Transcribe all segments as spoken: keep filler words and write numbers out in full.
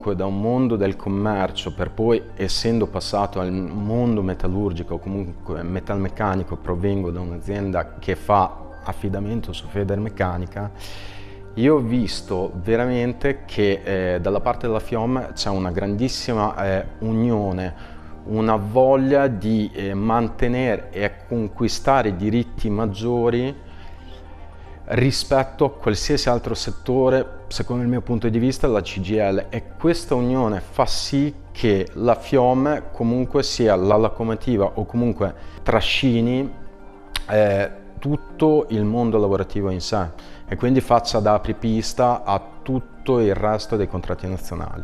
Da un mondo del commercio per poi, essendo passato al mondo metallurgico o comunque metalmeccanico, provengo da un'azienda che fa affidamento su Federmeccanica, io ho visto veramente che eh, dalla parte della FIOM c'è una grandissima eh, unione, una voglia di eh, mantenere e conquistare diritti maggiori rispetto a qualsiasi altro settore. Secondo il mio punto di vista, la C G I L, e questa unione fa sì che la FIOM comunque sia la locomotiva o comunque trascini eh, tutto il mondo lavorativo in sé e quindi faccia da apripista a tutto il resto dei contratti nazionali.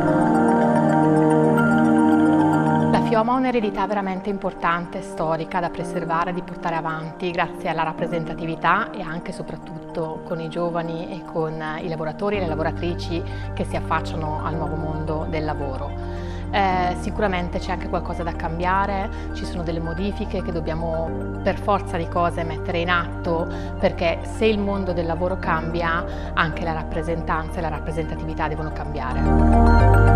La FIOM ha un'eredità veramente importante, storica, da preservare, di portare avanti grazie alla rappresentatività e anche e soprattutto con i giovani e con i lavoratori e le lavoratrici che si affacciano al nuovo mondo del lavoro. Eh, sicuramente c'è anche qualcosa da cambiare, ci sono delle modifiche che dobbiamo per forza di cose mettere in atto, perché se il mondo del lavoro cambia, anche la rappresentanza e la rappresentatività devono cambiare.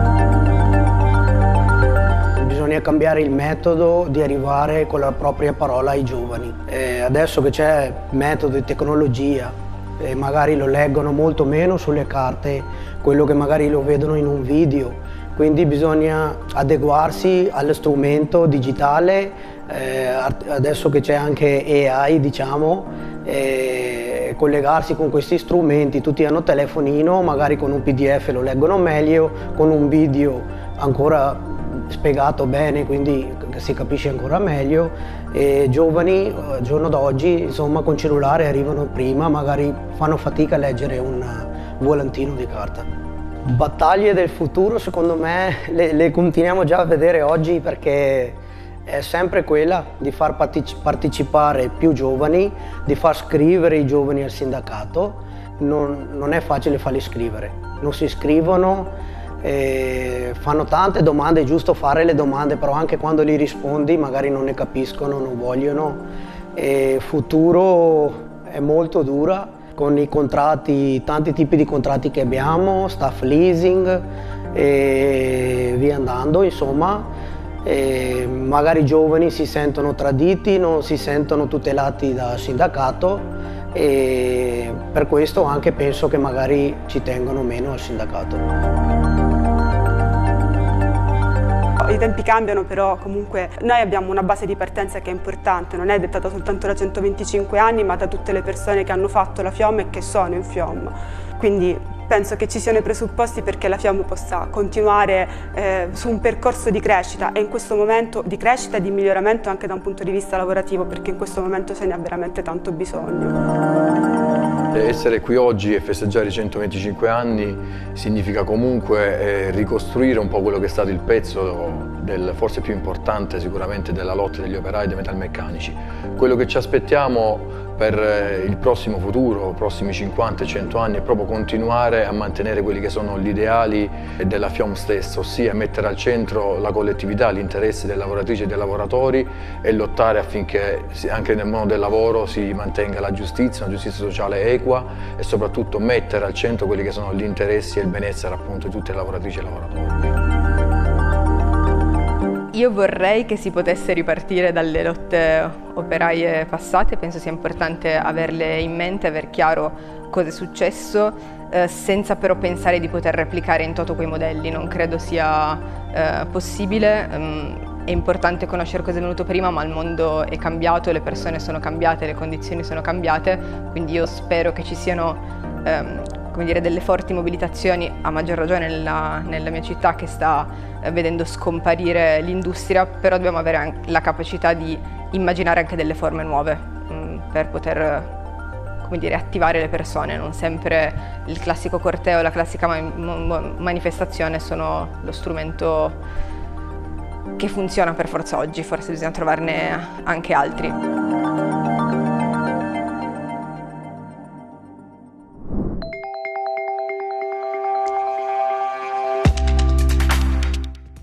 Bisogna cambiare il metodo di arrivare con la propria parola ai giovani. Eh, adesso che c'è metodo e tecnologia, eh, magari lo leggono molto meno sulle carte, quello che magari lo vedono in un video, quindi bisogna adeguarsi allo strumento digitale, eh, adesso che c'è anche A I, diciamo, eh, collegarsi con questi strumenti. Tutti hanno telefonino, magari con un P D F lo leggono meglio, con un video ancora spiegato bene, quindi si capisce ancora meglio. E giovani al giorno d'oggi, insomma, con cellulare arrivano prima, magari fanno fatica a leggere un volantino di carta. Battaglie del futuro, secondo me, le, le continuiamo già a vedere oggi, perché è sempre quella di far partecipare più giovani, di far scrivere i giovani al sindacato. Non, non è facile farli scrivere, non si iscrivono. E fanno tante domande, è giusto fare le domande, però anche quando li rispondi magari non ne capiscono, non vogliono. E futuro è molto dura, con i contratti, tanti tipi di contratti che abbiamo, staff leasing e via andando, insomma. E magari i giovani si sentono traditi, non si sentono tutelati dal sindacato, e per questo anche penso che magari ci tengono meno al sindacato. I tempi cambiano, però comunque noi abbiamo una base di partenza che è importante, non è dettata soltanto da centoventicinque anni, ma da tutte le persone che hanno fatto la FIOM e che sono in FIOM. Quindi penso che ci siano i presupposti perché la FIOM possa continuare eh, su un percorso di crescita, e in questo momento di crescita e di miglioramento anche da un punto di vista lavorativo, perché in questo momento se ne ha veramente tanto bisogno. Essere qui oggi e festeggiare i centoventicinque anni significa comunque eh, ricostruire un po' quello che è stato il pezzo del, forse più importante sicuramente, della lotta degli operai dei metalmeccanici. Quello che ci aspettiamo per eh, il prossimo futuro, i prossimi cinquanta cento anni, è proprio continuare a mantenere quelli che sono gli ideali della FIOM stessa, ossia mettere al centro la collettività, gli interessi delle lavoratrici e dei lavoratori, e lottare affinché anche nel mondo del lavoro si mantenga la giustizia, una giustizia sociale equa, e soprattutto mettere al centro quelli che sono gli interessi e il benessere appunto di tutte le lavoratrici e lavoratori. Io vorrei che si potesse ripartire dalle lotte operaie passate, penso sia importante averle in mente, aver chiaro cosa è successo, eh, senza però pensare di poter replicare in toto quei modelli. Non credo sia eh, possibile. Um, è importante conoscere cosa è venuto prima, ma il mondo è cambiato, le persone sono cambiate, le condizioni sono cambiate, quindi io spero che ci siano ehm, come dire, delle forti mobilitazioni, a maggior ragione nella, nella mia città che sta eh, vedendo scomparire l'industria, però dobbiamo avere anche la capacità di immaginare anche delle forme nuove mh, per poter come dire, attivare le persone. Non sempre il classico corteo, la classica ma manifestazione sono lo strumento che funziona per forza oggi, forse bisogna trovarne anche altri.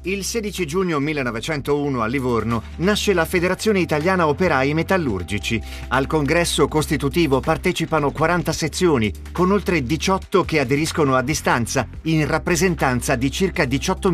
Il sedici giugno millenovecentouno a Livorno nasce la Federazione Italiana Operai Metallurgici. Al congresso costitutivo partecipano quaranta sezioni, con oltre diciotto che aderiscono a distanza, in rappresentanza di circa diciotto